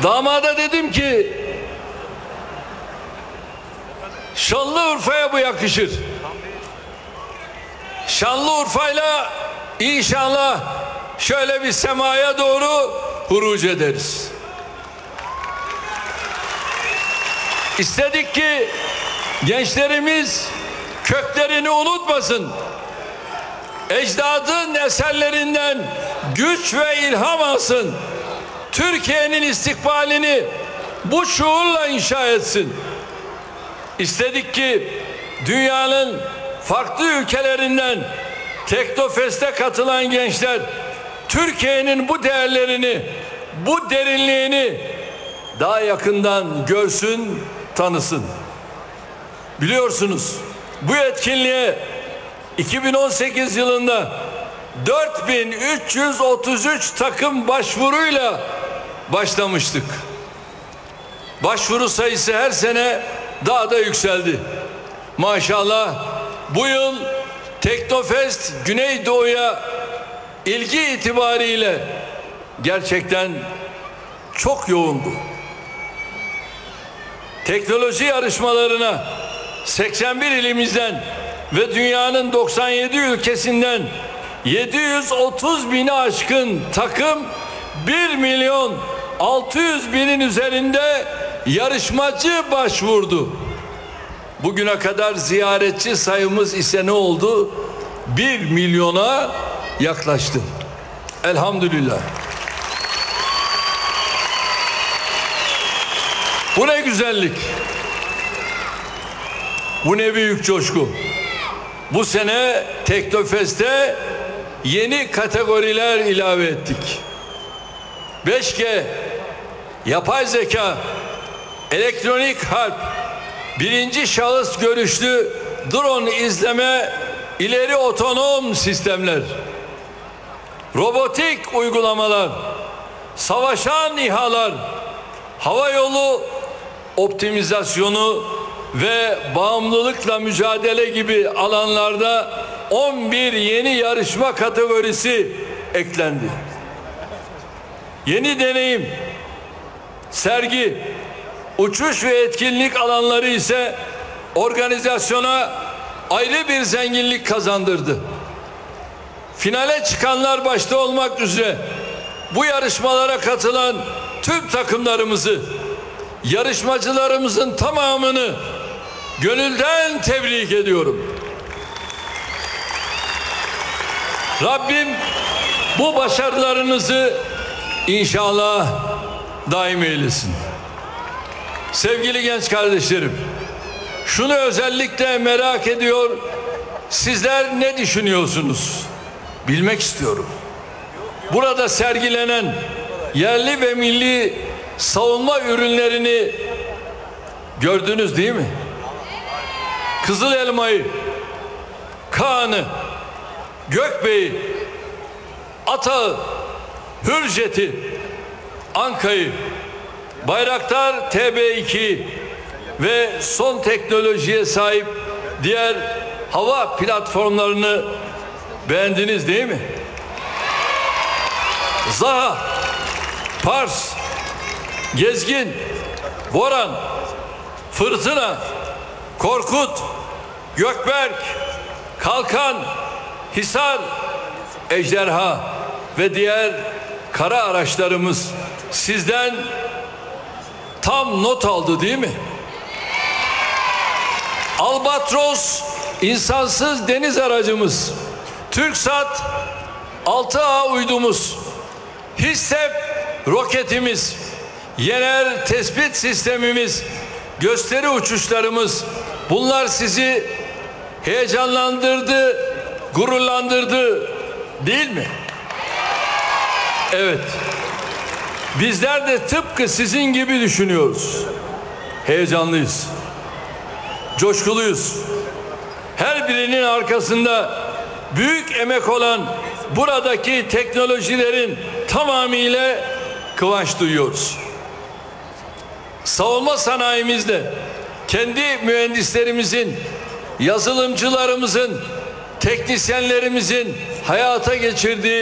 Damada dedim ki Şanlıurfa'ya bu yakışır. Şanlıurfa'yla inşallah şöyle bir semaya doğru huruc ederiz. İstedik ki gençlerimiz köklerini unutmasın. Ecdadın eserlerinden güç ve ilham alsın. Türkiye'nin istikbalini bu şuurla inşa etsin. İstedik ki dünyanın farklı ülkelerinden Teknofest'e katılan gençler Türkiye'nin bu değerlerini, bu derinliğini daha yakından görsün, tanısın. Biliyorsunuz bu etkinliğe 2018 yılında 4333 takım başvuruyla başlamıştık. Başvuru sayısı her sene daha da yükseldi. Maşallah bu yıl Teknofest Güneydoğu'ya ilgi itibariyle gerçekten çok yoğundu. Teknoloji yarışmalarına 81 ilimizden ve dünyanın 97 ülkesinden 730 bini aşkın takım 1.600.000'in üzerinde yarışmacı başvurdu. Bugüne kadar ziyaretçi sayımız ise ne oldu? 1 milyona yaklaştı. Elhamdülillah. Bu ne güzellik. Bu ne büyük coşku. Bu sene Teknofest'e yeni kategoriler ilave ettik. 5G, yapay zeka, elektronik harp, birinci şahıs görüşlü drone izleme, ileri otonom sistemler, robotik uygulamalar, savaşan İHA'lar, havayolu optimizasyonu ve bağımlılıkla mücadele gibi alanlarda 11 yeni yarışma kategorisi eklendi. Yeni deneyim, sergi, uçuş ve etkinlik alanları ise organizasyona ayrı bir zenginlik kazandırdı. Finale çıkanlar başta olmak üzere bu yarışmalara katılan tüm takımlarımızı, yarışmacılarımızın tamamını gönülden tebrik ediyorum. Rabbim bu başarılarınızı inşallah daim eylesin. Sevgili genç kardeşlerim, şunu özellikle merak ediyor, sizler ne düşünüyorsunuz? Bilmek istiyorum. Burada sergilenen yerli ve milli savunma ürünlerini gördünüz değil mi? Kızıl Elma'yı, Kaan'ı, Gökbey'i, Atağı, Hürjet'i, Anka'yı, Bayraktar TB2 ve son teknolojiye sahip diğer hava platformlarını beğendiniz değil mi? Zaha, Pars, Gezgin, Boran, Fırtına, Korkut, Gökberk, Kalkan, Hisar, Ejderha ve diğer kara araçlarımız sizden tam not aldı değil mi? Albatros insansız deniz aracımız, TürkSat 6A uydumuz, HİSTEP roketimiz, Yener tespit sistemimiz, gösteri uçuşlarımız, bunlar sizi heyecanlandırdı, gururlandırdı değil mi? Evet. Bizler de tıpkı sizin gibi düşünüyoruz. Heyecanlıyız. Coşkuluyuz. Her birinin arkasında büyük emek olan buradaki teknolojilerin tamamıyla kıvanç duyuyoruz. Savunma sanayimizde kendi mühendislerimizin, yazılımcılarımızın, teknisyenlerimizin hayata geçirdiği